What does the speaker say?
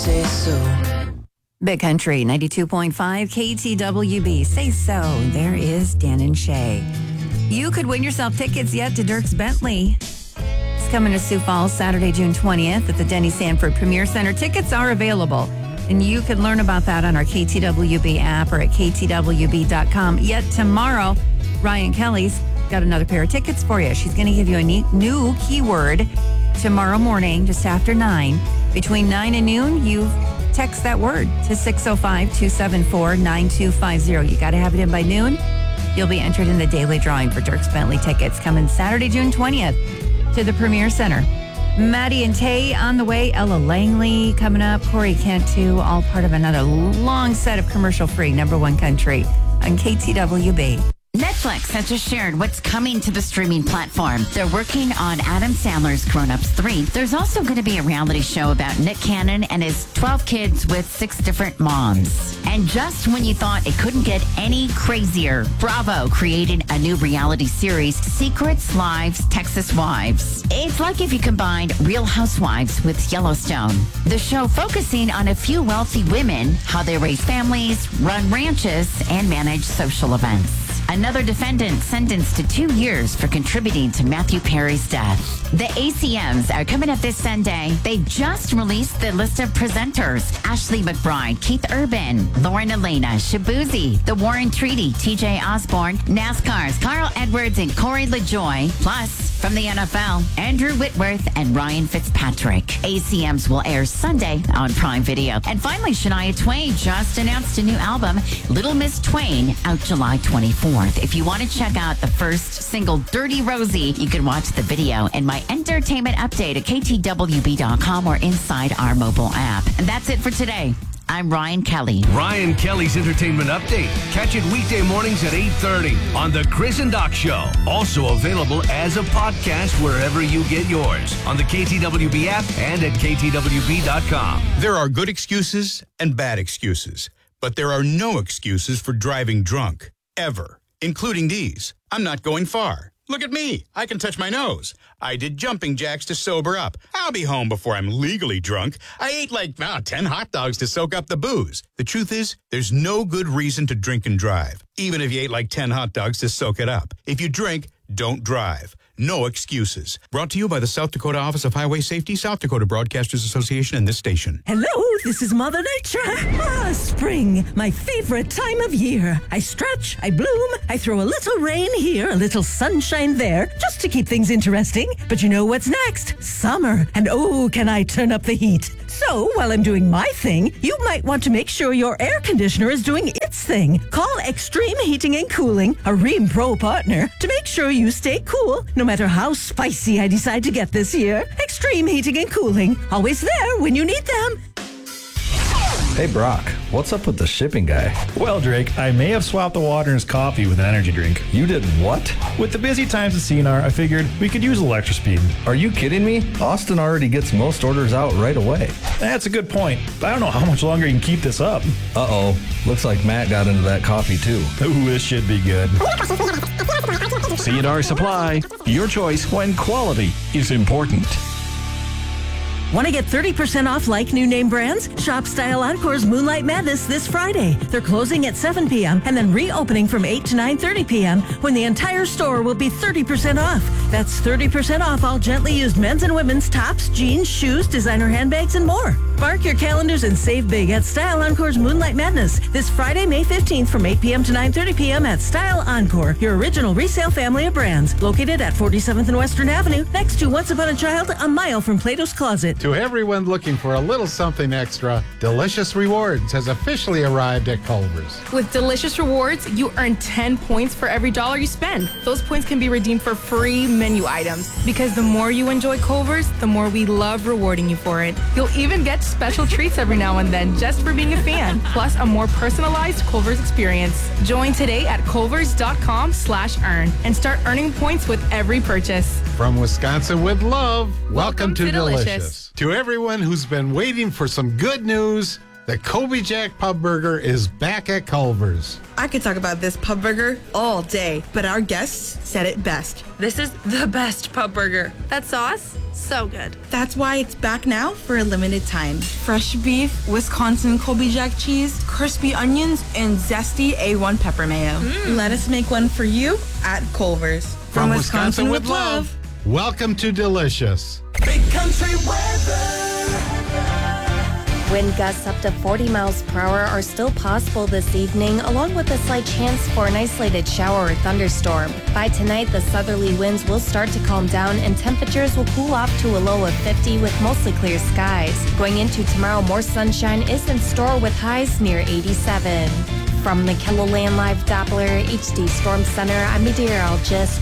say so. Big Country 92.5 KTWB. Say so. There is Dan and Shay. You could win yourself tickets yet to Dierks Bentley. It's coming to Sioux Falls Saturday, June 20th at the Denny Sanford Premier Center. Tickets are available, and you can learn about that on our KTWB app or at ktwb.com. Yet tomorrow, Ryan Kelly's got another pair of tickets for you. She's going to give you a new keyword tomorrow morning, just after 9. Between 9 and noon, you text that word to 605-274-9250. You got to have it in by noon. You'll be entered in the daily drawing for Dierks Bentley tickets coming Saturday, June 20th to the Premier Center. Maddie and Tay on the way. Ella Langley coming up. Corey Cantu, all part of another long set of commercial-free number one country on KTWB. Netflix has just shared what's coming to the streaming platform. They're working on Adam Sandler's Grown Ups 3. There's also going to be a reality show about Nick Cannon and his 12 kids with 6 different moms. And just when you thought it couldn't get any crazier, Bravo created a new reality series, Secrets Lives Texas Wives. It's like if you combined Real Housewives with Yellowstone. The show focusing on a few wealthy women, how they raise families, run ranches, and manage social events. Another defendant sentenced to 2 years for contributing to Matthew Perry's death. The ACMs are coming up this Sunday. They just released the list of presenters. Ashley McBride, Keith Urban, Lauren Elena, Shabuzi, The Warren Treaty, TJ Osborne, NASCAR's Carl Edwards and Corey LaJoy, plus from the NFL, Andrew Whitworth and Ryan Fitzpatrick. ACMs will air Sunday on Prime Video. And finally, Shania Twain just announced a new album, Little Miss Twain, out July 24th. If you want to check out the first single, Dirty Rosie, you can watch the video in my entertainment update at ktwb.com or inside our mobile app. And that's it for today. I'm Ryan Kelly. Ryan Kelly's Entertainment Update. Catch it weekday mornings at 8:30 on The Chris and Doc Show. Also available as a podcast wherever you get yours on the KTWB app and at ktwb.com. There are good excuses and bad excuses, but there are no excuses for driving drunk, ever, including these. I'm not going far. Look at me. I can touch my nose. I did jumping jacks to sober up. I'll be home before I'm legally drunk. I ate 10 hot dogs to soak up the booze. The truth is, there's no good reason to drink and drive, even if you ate 10 hot dogs to soak it up. If you drink, don't drive. No excuses. Brought to you by the South Dakota Office of Highway Safety, South Dakota Broadcasters Association, and this station. Hello, this is Mother Nature. Spring, my favorite time of year. I stretch, I bloom, I throw a little rain here, a little sunshine there, just to keep things interesting. But you know what's next? Summer. And oh, can I turn up the heat. So, while I'm doing my thing, you might want to make sure your air conditioner is doing its thing. Call Extreme Heating and Cooling, a Rheem Pro partner, to make sure you stay cool, no matter how spicy I decide to get this year. Extreme Heating and Cooling, always there when you need them. Hey, Brock, what's up with the shipping guy? Well, Drake, I may have swapped the water in his coffee with an energy drink. You did what? With the busy times at CNR, I figured we could use a little extra speed. Are you kidding me? Austin already gets most orders out right away. That's a good point, but I don't know how much longer you can keep this up. Uh-oh. Looks like Matt got into that coffee, too. Ooh, this should be good. CNR Supply, your choice when quality is important. Want to get 30% off like new name brands? Shop Style Encore's Moonlight Madness this Friday. They're closing at 7 p.m. and then reopening from 8 to 9:30 p.m. when the entire store will be 30% off. That's 30% off all gently used men's and women's tops, jeans, shoes, designer handbags, and more. Mark your calendars and save big at Style Encore's Moonlight Madness this Friday, May 15th from 8 p.m. to 9:30 p.m. at Style Encore, your original resale family of brands. Located at 47th and Western Avenue, next to Once Upon a Child, a mile from Plato's Closet. To everyone looking for a little something extra, Delicious Rewards has officially arrived at Culver's. With Delicious Rewards, you earn 10 points for every $1 you spend. Those points can be redeemed for free menu items. Because the more you enjoy Culver's, the more we love rewarding you for it. You'll even get special treats every now and then just for being a fan, plus a more personalized Culver's experience. Join today at culvers.com/earn and start earning points with every purchase. From Wisconsin with love, welcome to Delicious. Delicious. To everyone who's been waiting for some good news, The Colby Jack Pub Burger is back at Culver's. I could talk about this pub burger all day, but our guests said it best. This is the best pub burger. That sauce, so good. That's why it's back now for a limited time. Fresh beef, Wisconsin Colby Jack cheese, crispy onions, and zesty A1 pepper mayo. Let us make one for you at Culver's. From Wisconsin with love. Welcome to Delicious. Big country weather. Wind gusts up to 40 miles per hour are still possible this evening, along with a slight chance for an isolated shower or thunderstorm. By tonight, the southerly winds will start to calm down and temperatures will cool off to a low of 50 with mostly clear skies. Going into tomorrow, more sunshine is in store with highs near 87. From the KELOLAND Live Doppler HD Storm Center, I'm meteorologist